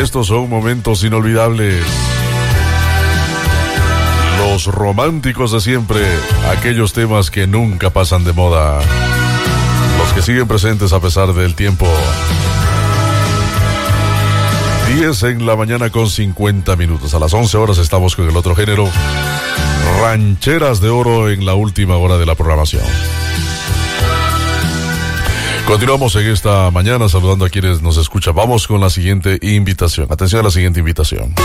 Estos son momentos inolvidables. Los románticos de siempre, aquellos temas que nunca pasan de moda, los que siguen presentes a pesar del tiempo. 10 en la mañana con 50 minutos. A las 11 horas estamos con el otro género, rancheras de oro en la última hora de la programación. Continuamos en esta mañana saludando a quienes nos escuchan. Vamos con la siguiente invitación. Atención a la siguiente invitación.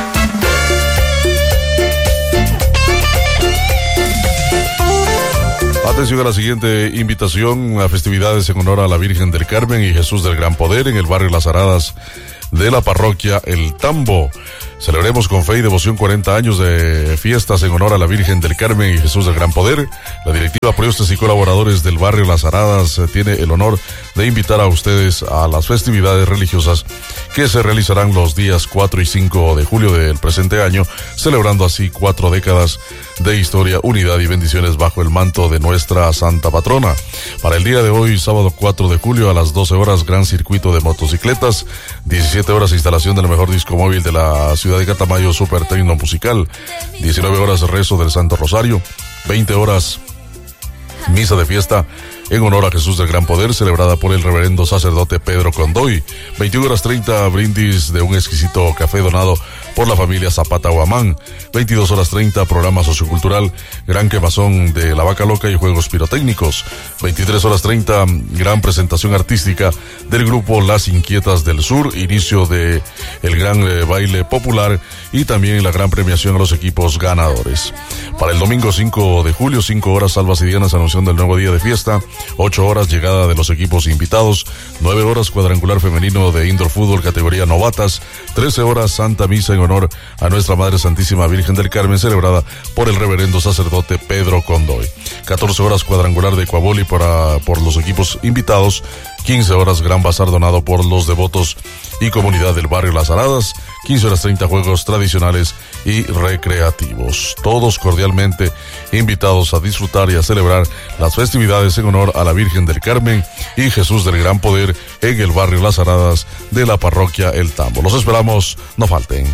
Atención a la siguiente invitación a festividades en honor a la Virgen del Carmen y Jesús del Gran Poder en el barrio Las Aradas de la parroquia El Tambo. Celebremos con fe y devoción 40 años de fiestas en honor a la Virgen del Carmen y Jesús del Gran Poder. La directiva, priostes y colaboradores del barrio Las Aradas tiene el honor de invitar a ustedes a las festividades religiosas que se realizarán los días 4 y 5 de julio del presente año, celebrando así 4 décadas de historia, unidad y bendiciones bajo el manto de nuestra Santa Patrona. Para el día de hoy, sábado 4 de julio, a las 12 horas, gran circuito de motocicletas, 17 horas, instalación del mejor disco móvil de la ciudad de Catamayo, Super Tecno Musical, 19 horas, rezo del Santo Rosario, 20 horas, misa de fiesta en honor a Jesús del Gran Poder, celebrada por el reverendo sacerdote Pedro Condoy. 21 horas 30, brindis de un exquisito café donado por la familia Zapata Guamán. 22 horas 30, programa sociocultural, gran quemazón de la Vaca Loca y juegos pirotécnicos. 23 horas 30, gran presentación artística del grupo Las Inquietas del Sur, inicio de el gran baile popular y también la gran premiación a los equipos ganadores. Para el domingo 5 de julio, 5 horas, salvas y dianas, anunciando el nuevo día de fiesta. 8 horas, llegada de los equipos invitados. 9 horas, cuadrangular femenino de indoor fútbol categoría novatas. 13 horas, Santa Misa en honor a nuestra Madre Santísima Virgen del Carmen, celebrada por el reverendo sacerdote Pedro Condoy. 14 horas, cuadrangular de Ecuaboli por los equipos invitados. 15 horas, gran bazar donado por los devotos y comunidad del barrio Las Aradas. 15 horas 30, juegos tradicionales y recreativos. Todos cordialmente invitados a disfrutar y a celebrar las festividades en honor a la Virgen del Carmen y Jesús del Gran Poder en el barrio Las Aradas de la parroquia El Tambo. Los esperamos, no falten.